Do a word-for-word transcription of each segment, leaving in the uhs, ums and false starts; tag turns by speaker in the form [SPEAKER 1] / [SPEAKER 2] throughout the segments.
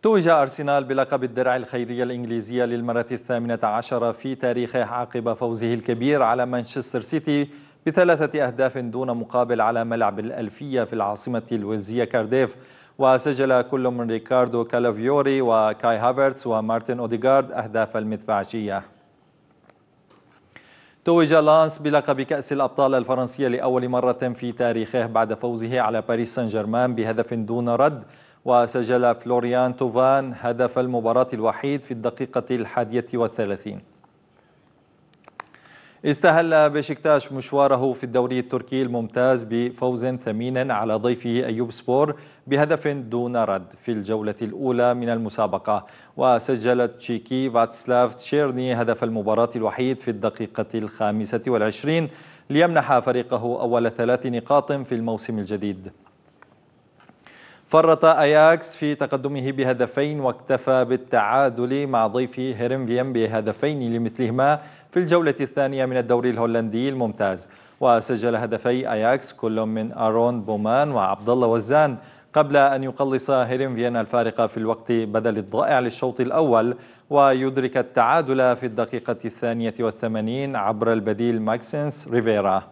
[SPEAKER 1] توج أرسنال بلقب الدرع الخيرية الإنجليزية للمرة الثامنة عشرة في تاريخه عقب فوزه الكبير على مانشستر سيتي بثلاثة أهداف دون مقابل على ملعب الألفية في العاصمة الويلزية كارديف. وسجل كل من ريكاردو كالافيوري وكاي هافرتس ومارتن أوديغارد أهداف المدفعجية. توج لانس بلقب كأس الأبطال الفرنسية لأول مرة في تاريخه بعد فوزه على باريس سان جيرمان بهدف دون رد، وسجل فلوريان توفان هدف المباراة الوحيد في الدقيقة الحادية والثلاثين. استهل بشكتاش مشواره في الدوري التركي الممتاز بفوز ثمين على ضيفه أيوب سبور بهدف دون رد في الجولة الأولى من المسابقة، وسجل تشيكي فاتسلاف تشيرني هدف المباراة الوحيد في الدقيقة الخامسة والعشرين ليمنح فريقه أول ثلاث نقاط في الموسم الجديد. فرط أياكس في تقدمه بهدفين واكتفى بالتعادل مع ضيفه هيرنفيم بهدفين لمثلهما في الجولة الثانية من الدوري الهولندي الممتاز، وسجل هدفي أياكس كل من آرون بومان وعبد الله وزان قبل أن يقلص هيرنفيم الفارق في الوقت بدل الضائع للشوط الأول ويدرك التعادل في الدقيقة الثانية والثمانين عبر البديل ماكسينس ريفيرا.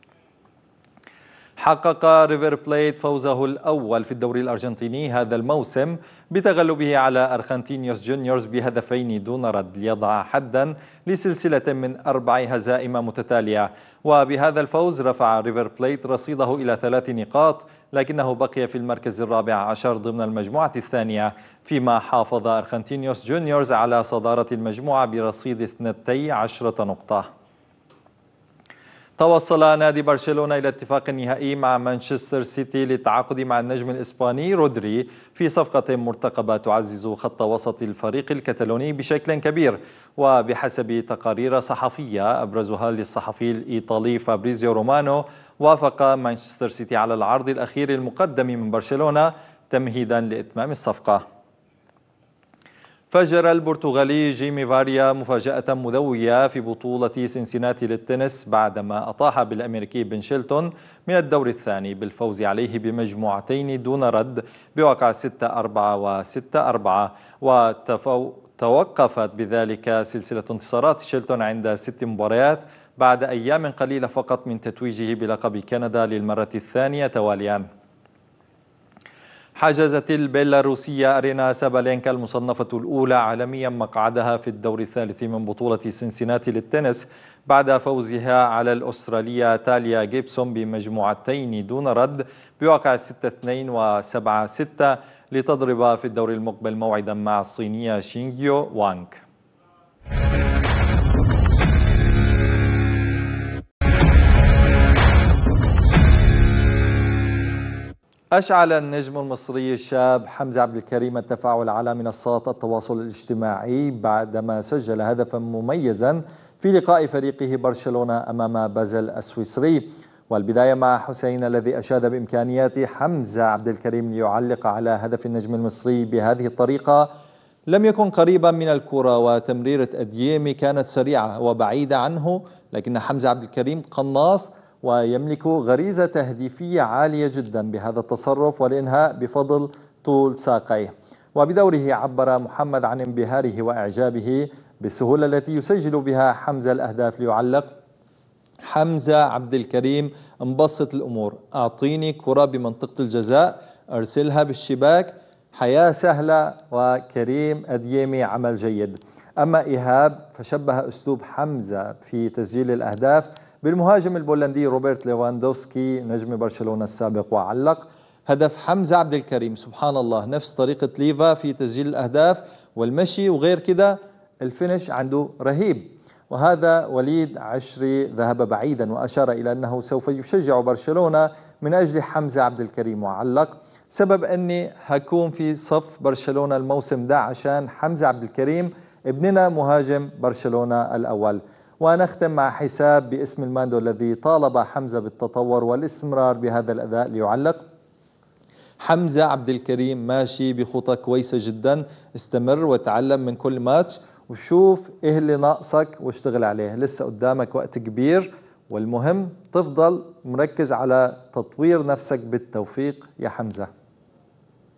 [SPEAKER 1] حقق ريفر بليت فوزه الأول في الدوري الأرجنتيني هذا الموسم بتغلبه على أرخنتينيوس جونيورز بهدفين دون رد ليضع حدا لسلسلة من أربع هزائم متتالية، وبهذا الفوز رفع ريفر بليت رصيده إلى ثلاث نقاط، لكنه بقي في المركز الرابع عشر ضمن المجموعة الثانية، فيما حافظ أرخنتينيوس جونيورز على صدارة المجموعة برصيد اثنتي عشرة نقطة. توصل نادي برشلونة إلى اتفاق نهائي مع مانشستر سيتي للتعاقد مع النجم الإسباني رودري في صفقة مرتقبة تعزز خط وسط الفريق الكتالوني بشكل كبير. وبحسب تقارير صحفية أبرزها للصحفي الإيطالي فابريزيو رومانو، وافق مانشستر سيتي على العرض الأخير المقدم من برشلونة تمهيدا لإتمام الصفقة. فجر البرتغالي جيمي فاريا مفاجأة مذوية في بطولة سنسناتي للتنس بعدما أطاح بالأمريكي بن شيلتون من الدور الثاني بالفوز عليه بمجموعتين دون رد بواقع ستة أربعة وستة أربعة، وتوقفت بذلك سلسلة انتصارات شيلتون عند ست مباريات بعد أيام قليلة فقط من تتويجه بلقب كندا للمرة الثانية تواليا. حجزت البيلاروسية أرينا سابالينكا المصنفة الأولى عالميا مقعدها في الدور الثالث من بطولة سنسناتي للتنس بعد فوزها على الأسترالية تاليا جيبسون بمجموعتين دون رد بواقع ستة اثنين وسبعة ستة لتضرب في الدور المقبل موعدا مع الصينية شينغيو وانغ. أشعل النجم المصري الشاب حمزة عبد الكريم التفاعل على منصات التواصل الاجتماعي بعدما سجل هدفا مميزا في لقاء فريقه برشلونة أمام بازل السويسري. والبداية مع حسين الذي أشاد بإمكانيات حمزة عبد الكريم ليعلق على هدف النجم المصري بهذه الطريقة. لم يكن قريبا من الكرة وتمريرة أدييمي كانت سريعة وبعيدة عنه، لكن حمزة عبد الكريم قناص ويملك غريزة تهديفية عالية جدا بهذا التصرف والإنهاء بفضل طول ساقيه. وبدوره عبر محمد عن انبهاره وإعجابه بالسهولة التي يسجل بها حمزة الأهداف ليعلق: حمزة عبد الكريم انبسط الأمور، أعطيني كرة بمنطقة الجزاء أرسلها بالشباك، حياة سهلة. وكريم أديمي عمل جيد. أما إيهاب فشبه أسلوب حمزة في تسجيل الأهداف بالمهاجم البولندي روبرت ليفاندوفسكي نجم برشلونة السابق، وعلق: هدف حمزة عبد الكريم سبحان الله نفس طريقة ليفا في تسجيل الأهداف والمشي وغير كده، الفينش عنده رهيب. وهذا وليد عشري ذهب بعيدا وأشار إلى أنه سوف يشجع برشلونة من أجل حمزة عبد الكريم، وعلق: سبب أني هكون في صف برشلونة الموسم ده عشان حمزة عبد الكريم ابننا مهاجم برشلونة الأول. ونختم مع حساب باسم الماندو الذي طالب حمزة بالتطور والاستمرار بهذا الأداء ليعلق: حمزة عبد الكريم ماشي بخطى كويسة جدا، استمر وتعلم من كل ماتش وشوف إيه اللي ناقصك واشتغل عليه، لسه قدامك وقت كبير، والمهم تفضل مركز على تطوير نفسك. بالتوفيق يا حمزة.